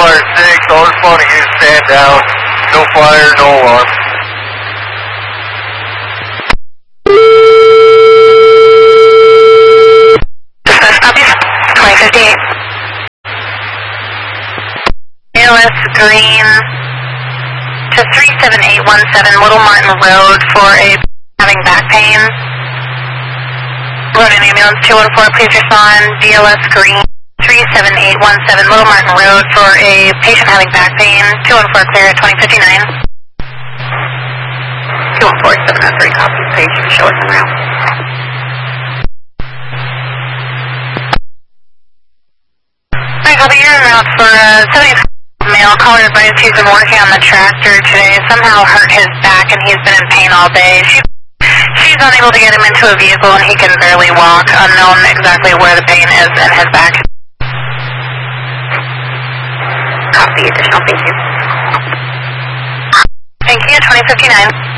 fire 6, all in front of you, stand down. No fire, no alarm. Copy. 2058. ALS Green to 37817 Little Martin Road for a having back pain. Road and ambulance 214, please respond. DLS Green 37817 Little Martin Road for a patient having back pain. 214 clear at 2059. 214 703 copy. Please show us en route. Hi, copy. You're en route for 70 male. Caller advised he's been working on the tractor today. Somehow hurt his back and he's been in pain all day. She's unable to get him into a vehicle and he can barely walk. Unknown exactly where the pain is in his back. Copy. Additional. Thank you. Thank you. 2059.